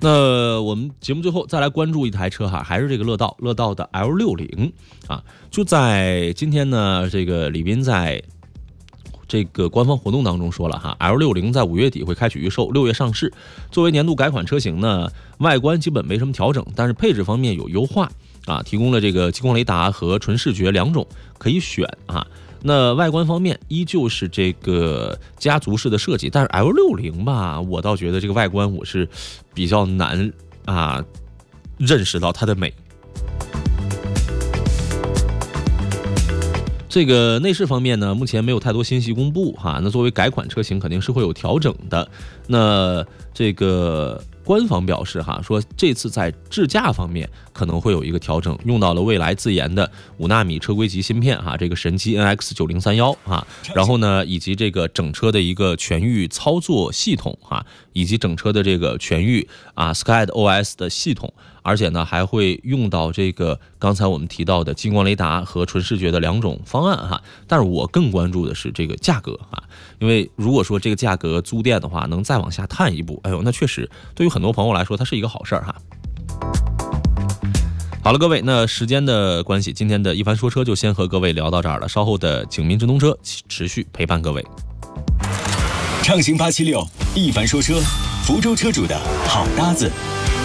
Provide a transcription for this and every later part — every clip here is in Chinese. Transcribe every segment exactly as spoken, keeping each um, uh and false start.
那我们节目最后再来关注一台车哈，还是这个乐道，乐道的 L 六十 啊，就在今天呢，这个李斌在这个官方活动当中说了哈 ，L 六十 在五月底会开启预售，六月上市。作为年度改款车型呢，外观基本没什么调整，但是配置方面有优化啊，提供了这个激光雷达和纯视觉两种可以选啊。那外观方面依旧是这个家族式的设计，但是 L 六十 吧，我倒觉得这个外观我是比较难啊认识到它的美。这个内饰方面呢，目前没有太多信息公布哈。那作为改款车型，肯定是会有调整的。那这个官方表示哈，说这次在智驾方面可能会有一个调整，用到了蔚来自研的五纳米车规级芯片哈，这个神机 N X 九零三一哈，然后呢，以及这个整车的一个全域操作系统哈，以及整车的这个全域啊 Sky O S 的系统。而且呢，还会用到这个刚才我们提到的激光雷达和纯视觉的两种方案哈。但是我更关注的是这个价格啊，因为如果说这个价格租店的话能再往下探一步，哎呦，那确实对于很多朋友来说，它是一个好事儿哈。好了，各位，那时间的关系，今天的一番说车就先和各位聊到这儿了。稍后的警民直通车持续陪伴各位。 畅行八七六，一番说车，福州车主的好搭子。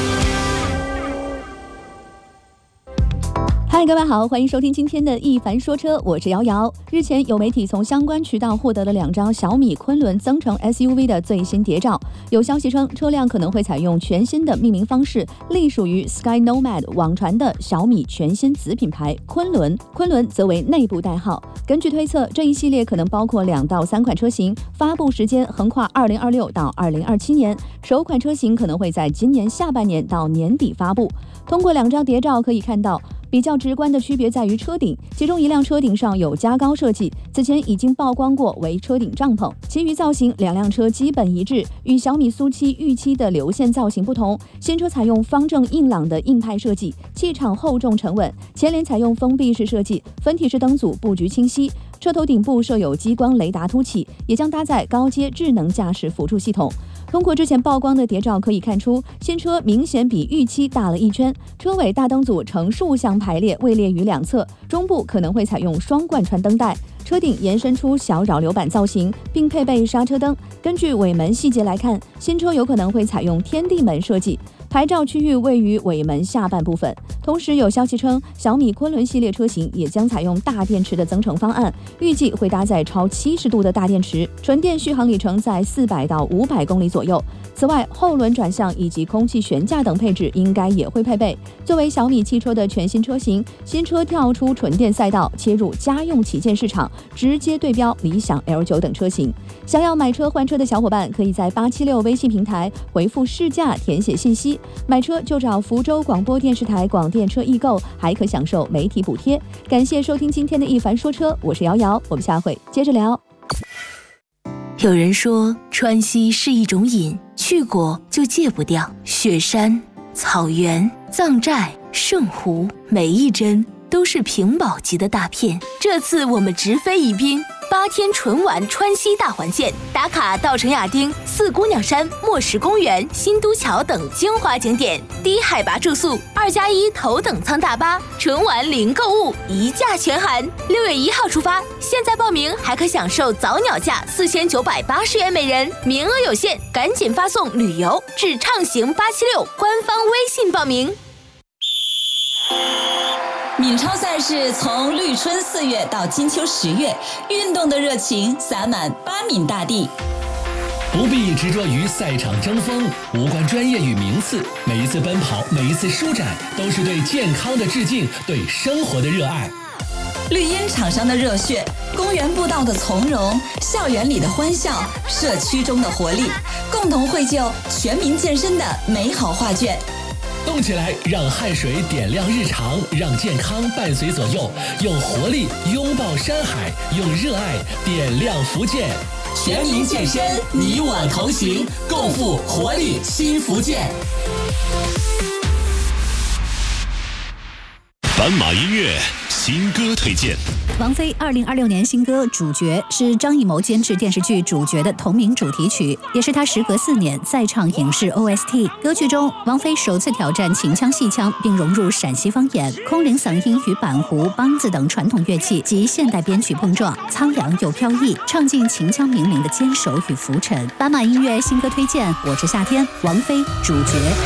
嗨，各位好，欢迎收听今天的一凡说车，我是瑶瑶。日前有媒体从相关渠道获得了两张小米昆仑增程 S U V 的最新谍照，有消息称车辆可能会采用全新的命名方式，隶属于 Sky Nomad 网传的小米全新子品牌昆仑，昆仑则为内部代号。根据推测，这一系列可能包括两到三款车型，发布时间横跨二零二六到二零二七年，首款车型可能会在今年下半年到年底发布。通过两张谍照可以看到，比较直观的区别在于车顶，其中一辆车顶上有加高设计，此前已经曝光过为车顶帐篷。其余造型两辆车基本一致，与小米苏七预期的流线造型不同，新车采用方正硬朗的硬派设计，气场厚重沉稳，前脸采用封闭式设计，分体式灯组布局清晰，车头顶部设有激光雷达凸起，也将搭载高阶智能驾驶辅助系统。通过之前曝光的谍照可以看出，新车明显比预期大了一圈，车尾大灯组呈竖向排列，位列于两侧，中部可能会采用双贯穿灯带，车顶延伸出小扰流板造型，并配备刹车灯。根据尾门细节来看，新车有可能会采用天地门设计，牌照区域位于尾门下半部分。同时有消息称，小米昆仑系列车型也将采用大电池的增程方案，预计会搭载超七十度的大电池，纯电续航里程在四百到五百公里左右。此外，后轮转向以及空气悬架等配置应该也会配备。作为小米汽车的全新车型，新车跳出纯电赛道，切入家用旗舰市场，直接对标理想 L 九 等车型。想要买车换车的小伙伴，可以在八七六微信平台回复试驾填写信息，买车就找福州广播电视台广电车易购，还可享受媒体补贴。感谢收听今天的一凡说车，我是瑶瑶，我们下回接着聊。 有人说川西是一种瘾，去过就戒不掉。雪山、草原、藏寨、圣湖，每一帧都是屏保级的大片。这次我们直飞宜宾，八天纯玩川西大环线，打卡稻城亚丁、四姑娘山、墨石公园、新都桥等精华景点，低海拔住宿，二加一头等舱大巴，纯玩零购物，一价全含。六月一号出发，现在报名还可享受早鸟价四千九百八十元每人，名额有限，赶紧发送旅游至畅行八七六官方微信报名。 闽超赛事从绿春四月到金秋十月，运动的热情洒满巴闽大地。 不必执着于赛场争锋，无关专业与名次，每一次奔跑，每一次舒展，都是对健康的致敬，对生活的热爱。 绿茵场上的热血，公园步道的从容，校园里的欢笑，社区中的活力，共同绘就全民健身的美好画卷。 动起来，让汗水点亮日常，让健康伴随左右，用活力拥抱山海，用热爱点亮福建。 全民健身，你我同行，共赴活力新福建。 斑马音乐新歌推荐。 王菲二零二六年新歌《主角》是张艺谋监制电视剧《主角》的同名主题曲，也是他时隔四年再唱影视 O S T。歌曲中，王菲首次挑战秦腔戏腔，并融入陕西方言、空灵嗓音与板胡、梆子等传统乐器及现代编曲碰撞，苍凉又飘逸，唱尽秦腔名伶的坚守与浮沉。斑马音乐新歌推荐：我是夏天，王菲《主角》。